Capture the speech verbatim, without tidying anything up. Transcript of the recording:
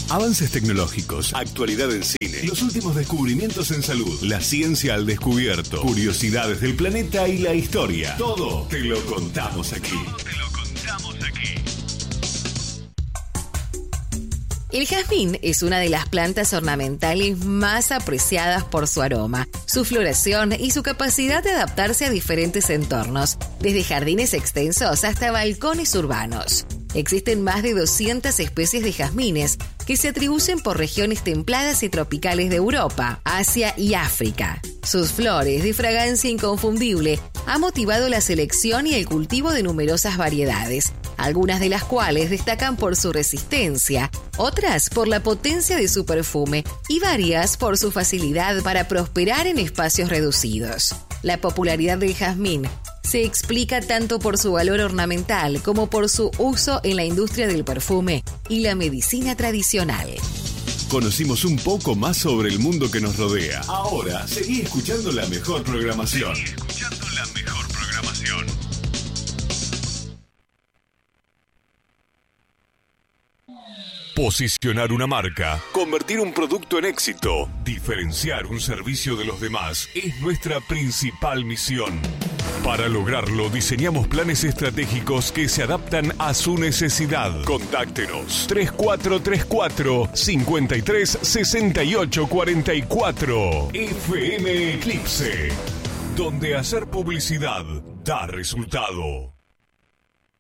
Avances tecnológicos, actualidad en cine, los últimos descubrimientos en salud, la ciencia al descubierto, curiosidades del planeta y la historia. Todo te lo contamos aquí. Todo te lo contamos aquí. El jazmín es una de las plantas ornamentales más apreciadas por su aroma, su floración y su capacidad de adaptarse a diferentes entornos, desde jardines extensos hasta balcones urbanos. Existen más de doscientas especies de jazmines que se atribuyen por regiones templadas y tropicales de Europa, Asia y África. Sus flores, de fragancia inconfundible, han motivado la selección y el cultivo de numerosas variedades, algunas de las cuales destacan por su resistencia, otras por la potencia de su perfume y varias por su facilidad para prosperar en espacios reducidos. La popularidad del jazmín se explica tanto por su valor ornamental como por su uso en la industria del perfume y la medicina tradicional. Conocimos un poco más sobre el mundo que nos rodea. Ahora, seguí escuchando la mejor programación. Seguí escuchando la mejor programación. Posicionar una marca, convertir un producto en éxito, diferenciar un servicio de los demás es nuestra principal misión. Para lograrlo, diseñamos planes estratégicos que se adaptan a su necesidad. Contáctenos tres cuatro tres cuatro, cinco tres seis ocho cuatro cuatro. F M Eclipse, donde hacer publicidad da resultado.